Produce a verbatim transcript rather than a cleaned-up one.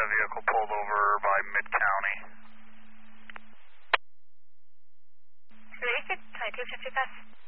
vehicle pulled over by Mid-County. Very good, twenty-two fifty pass.